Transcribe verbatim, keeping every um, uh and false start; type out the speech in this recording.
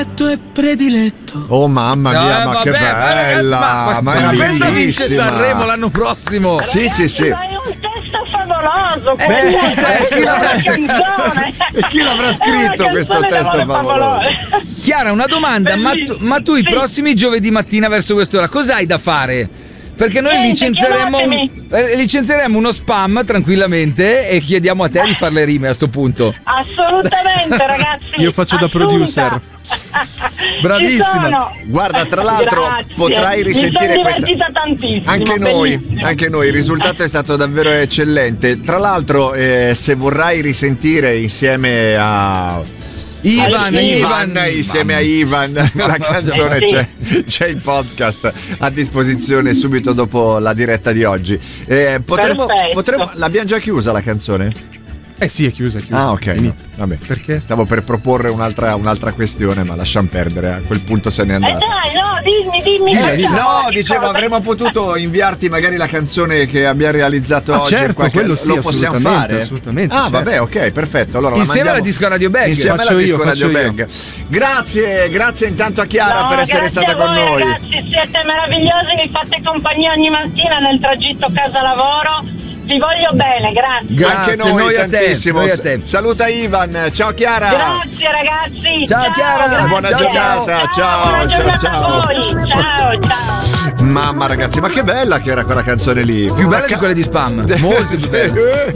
è prediletto. Oh mamma mia, no, ma vabbè, che ma ragazzi, bella! ma, ma, ma ma è questo vince bellissima. Sanremo l'anno prossimo. Sì, sì, sì. Ma è un testo favoloso. Eh, questa eh, è chi una l'ha- canzone. E chi l'avrà È scritto una questo canzone testo d'amore favoloso? Chiara, una domanda, ma tu, ma tu i Sì. prossimi giovedì mattina verso quest'ora cosa hai da fare? Perché noi Niente, licenzieremo, un, chiamatemi. eh, licenzieremo uno spam tranquillamente e chiediamo a te di fare le rime a sto punto. Assolutamente, ragazzi. Io faccio da assunta. producer. Bravissima. Ci sono. Guarda, tra l'altro Grazie. potrai risentire Mi sono questa. divertita tantissimo. Anche noi, bellissimo. anche noi, il risultato è stato davvero eccellente. Tra l'altro, eh, se vorrai risentire insieme a Ivan, Ivan, Ivan, insieme a Ivan, la canzone Sì. c'è, c'è il podcast a disposizione subito dopo la diretta di oggi. Eh, potremmo, Perfetto. potremmo, l'abbiamo già chiusa la canzone? Eh sì, è chiusa, è chiusa. Ah, ok. Finito. No, vabbè. Perché? Stavo per proporre un'altra, un'altra questione, ma lasciamo perdere. A quel punto se n'è Eh andato. dai, no, dimmi, dimmi. Eh, facciamo, no, che dicevo, cosa- avremmo potuto inviarti magari la canzone che abbiamo realizzato Ah, oggi. certo, qualche- quello sì, lo possiamo assolutamente, fare? assolutamente, Ah, certo. vabbè, ok, perfetto. Allora, la Insieme alla mandiamo- Disco Radio Bag. Insieme Faccio alla io, Disco Radio faccio io. Bag. Grazie, grazie intanto a Chiara No, per essere grazie stata a voi, con noi. Ragazzi, siete meravigliosi, mi fate compagnia ogni mattina nel tragitto casa-lavoro. Vi voglio bene, grazie. Grazie, Anche noi, noi a te, tantissimo. noi a te. Saluta Ivan. Ciao Chiara. Grazie ragazzi. Ciao, Chiara, grazie. buona ciao, giornata, ciao, buona ciao, giornata ciao. a voi. Ciao, ciao. Mamma ragazzi, ma che bella che era quella canzone lì. Più Una bella di ca- quelle di spam. Molto più bella. Sì.